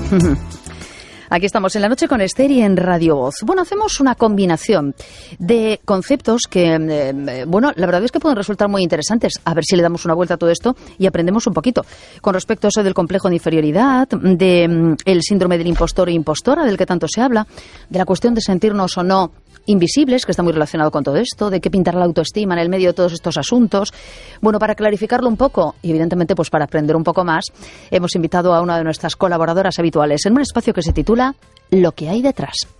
Aquí estamos en La Noche con Esther y en Radio Voz. Bueno, hacemos una combinación de conceptos que, bueno, la verdad es que pueden resultar muy interesantes. A ver si le damos una vuelta a todo esto y aprendemos un poquito. Con respecto a eso del complejo de inferioridad, del síndrome del impostor e impostora, del que tanto se habla, de la cuestión de sentirnos o no invisibles, que está muy relacionado con todo esto, de qué pintar la autoestima en el medio de todos estos asuntos. Bueno, para clarificarlo un poco y evidentemente pues para aprender un poco más, hemos invitado a una de nuestras colaboradoras habituales en un espacio que se titula Lo que hay detrás.